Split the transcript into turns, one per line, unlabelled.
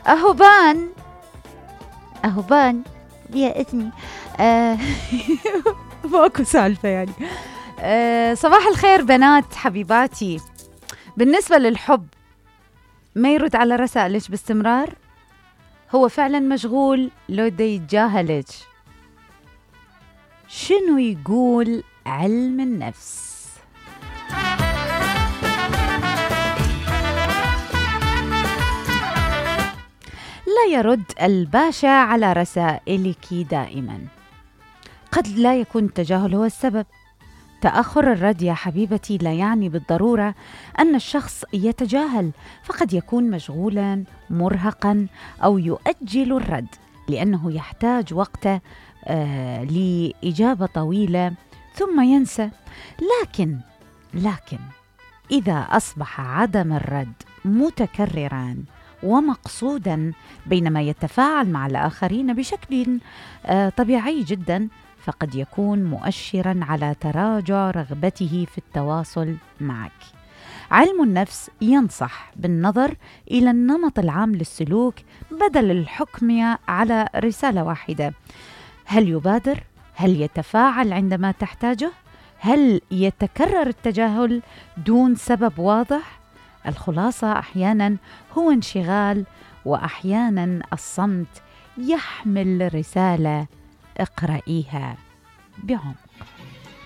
أهو بان يا إذني. ماكو سالفة يعني. صباح الخير بنات حبيباتي. بالنسبة للحب ما يرد على رسائلك باستمرار، هو فعلا مشغول لو دا يتجاهلك. شنو يقول علم النفس؟ لا يرد الباشا على رسائلك دائما. قد لا يكون التجاهل هو السبب. تأخر الرد يا حبيبتي لا يعني بالضرورة أن الشخص يتجاهل، فقد يكون مشغولا مرهقا أو يؤجل الرد لأنه يحتاج وقت لإجابة طويلة ثم ينسى. لكن إذا أصبح عدم الرد متكررا ومقصودا بينما يتفاعل مع الآخرين بشكل طبيعي جدا، فقد يكون مؤشرا على تراجع رغبته في التواصل معك. علم النفس ينصح بالنظر إلى النمط العام للسلوك بدل الحكم على رسالة واحدة. هل يبادر؟ هل يتفاعل عندما تحتاجه؟ هل يتكرر التجاهل دون سبب واضح؟ الخلاصة أحيانا هو انشغال، وأحيانا الصمت يحمل رسالة اقرأيها بعمق.